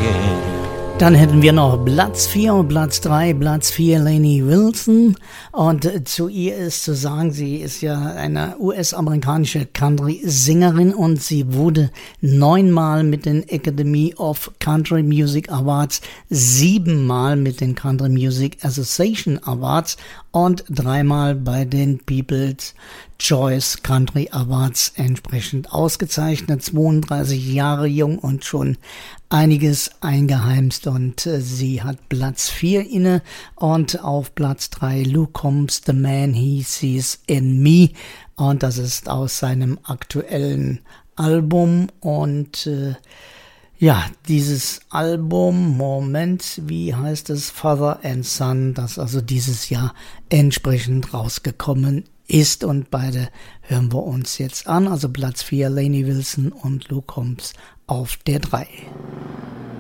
Dann hätten wir noch Platz 4 und Platz 3. Platz 4 Lainey Wilson. Und zu ihr ist zu sagen, sie ist ja eine US-amerikanische Country-Sängerin und sie wurde 9-mal mit den Academy of Country Music Awards, 7-mal mit den Country Music Association Awards und 3-mal bei den People's Choice Country Awards entsprechend ausgezeichnet. 32 Jahre jung und schon einiges eingeheimst und sie hat Platz 4 inne und auf Platz 3 Luke Combs The Man He Sees in Me und das ist aus seinem aktuellen Album und ja, dieses Album, Moment, wie heißt es, Father and Son, das also dieses Jahr entsprechend rausgekommen ist und beide hören wir uns jetzt an, also Platz 4 Lainey Wilson und Luke Combs auf der 3.